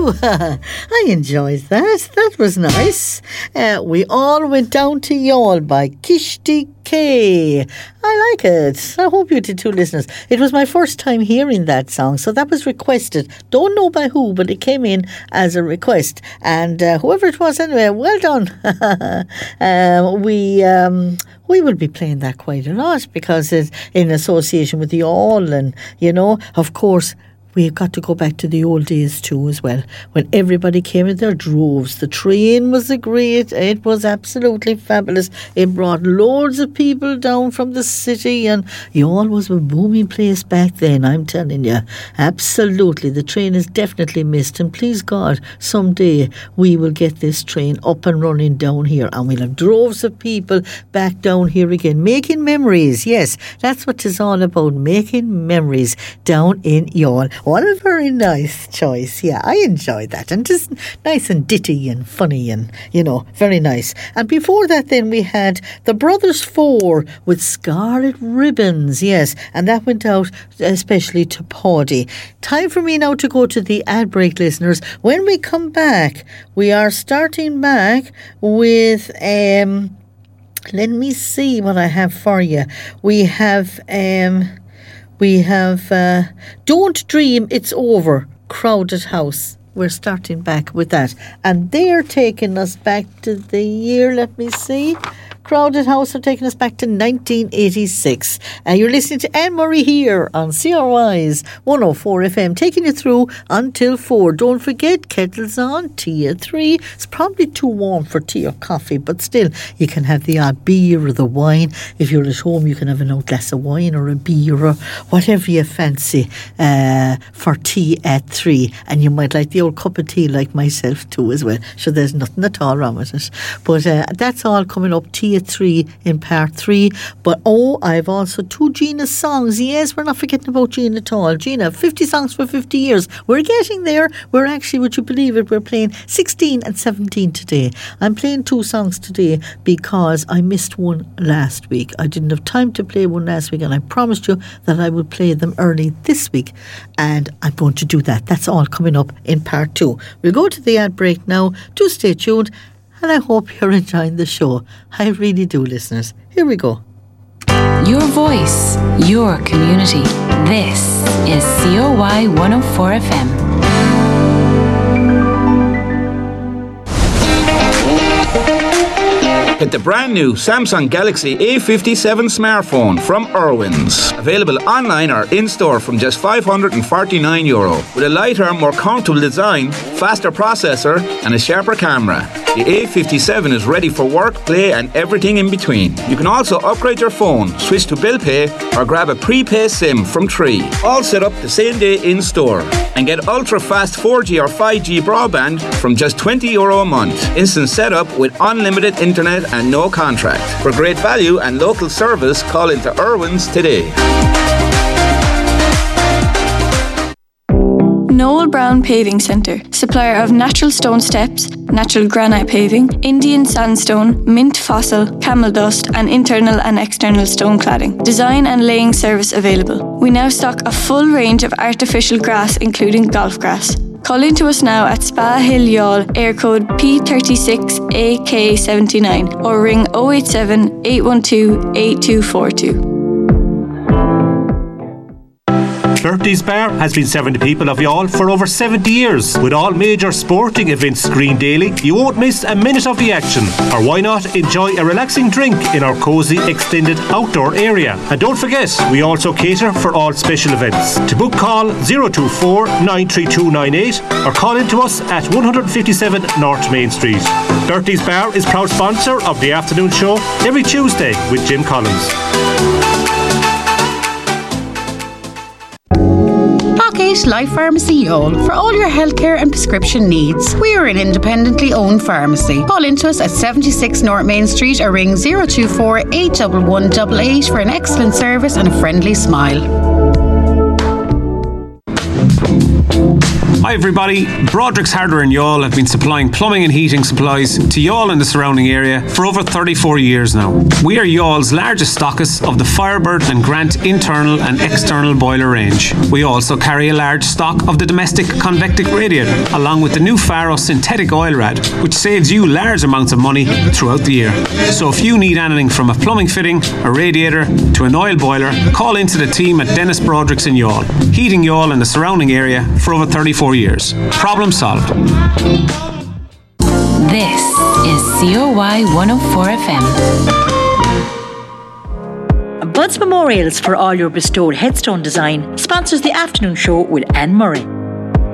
Woo! I enjoyed that. That was nice. We all went down to Youghal by Kishti K. I like it. I hope you did too, listeners. It was my first time hearing that song, so that was requested. Don't know by who, but it came in as a request. And whoever it was anyway, well done. We will be playing that quite a lot because it's in association with the All, and, you know, of course, we've got to go back to the old days too as well, when everybody came in their droves. The train was it was absolutely fabulous. It brought loads of people down from the city, and Youghal was a booming place back then, I'm telling you. Absolutely, the train is definitely missed, and please God, someday we will get this train up and running down here, and we'll have droves of people back down here again, making memories. Yes, that's what it's all about, making memories down in Youghal. What a very nice choice. Yeah, I enjoyed that. And just nice and ditty and funny and, you know, very nice. And before that then we had the Brothers 4 with Scarlet Ribbons. Yes, and that went out especially to Paddy. Time for me now to go to the ad break, listeners. When we come back, we are starting back with... let me see what I have for you. We have Don't Dream It's Over, Crowded House. We're starting back with that. And they're taking us back to the year, let me see. Crowded House are taking us back to 1986. You're listening to Anne Murray here on CRY's 104 FM, taking you through until 4. Don't forget, kettle's on, tea at 3. It's probably too warm for tea or coffee, but still, you can have the beer or the wine. If you're at home, you can have an old glass of wine or a beer or whatever you fancy for tea at 3. And you might like the old cup of tea like myself too as well. So there's nothing at all wrong with it. But that's all coming up, tea at 3 in part 3. But I've also 2 Gina songs. Yes, we're not forgetting about Gina at all. Gina, 50 songs for 50 years. We're getting there. We're actually, would you believe it, we're playing 16 and 17 today. I'm playing 2 songs today because I missed one last week. I didn't have time to play one last week, and I promised you that I would play them early this week, and I'm going to do that. That's all coming up in part 2. We'll go to the ad break now. Do stay tuned, and I hope you're enjoying the show. I really do, listeners. Here we go. Your voice, your community. This is COY 104 FM. Get the brand new Samsung Galaxy A57 smartphone from Irwin's. Available online or in-store from just €549. With a lighter, more comfortable design, faster processor and a sharper camera. The A57 is ready for work, play and everything in between. You can also upgrade your phone, switch to bill pay or grab a prepaid SIM from Tree. All set up the same day in-store. And get ultra-fast 4G or 5G broadband from just €20 a month. Instant setup with unlimited internet and no contract. For great value and local service, call into Irwin's today. Noel Brown Paving Centre, supplier of natural stone steps, natural granite paving, Indian sandstone, mint fossil, camel dust and internal and external stone cladding. Design and laying service available. We now stock a full range of artificial grass including golf grass. Call in to us now at Spa Hill Youghal, air code P36AK79 or ring 087 812 8242. Bertie's Bar has been serving the people of Youghal for over 70 years. With all major sporting events screened daily, you won't miss a minute of the action. Or why not enjoy a relaxing drink in our cosy extended outdoor area. And don't forget, we also cater for all special events. To book, call 024 93298 or call in to us at 157 North Main Street. Bertie's Bar is proud sponsor of the afternoon show every Tuesday with Jim Collins. Life Pharmacy Youghal for all your healthcare and prescription needs. We are an independently owned pharmacy. Call into us at 76 North Main Street or ring 024 811 for an excellent service and a friendly smile. Hi everybody, Broderick's Hardware in Youghal have been supplying plumbing and heating supplies to Youghal and the surrounding area for over 34 years now. We are Youghal's largest stockists of the Firebird and Grant internal and external boiler range. We also carry a large stock of the domestic convectic radiator, along with the new Faro synthetic oil rad, which saves you large amounts of money throughout the year. So if you need anything from a plumbing fitting, a radiator to an oil boiler, call into the team at Dennis Broderick's in Youghal, heating Youghal and the surrounding area for over 34 years. Problem solved. This is COY 104 FM. Bud's Memorials for all your bestowed headstone design sponsors the afternoon show with Anne Murray.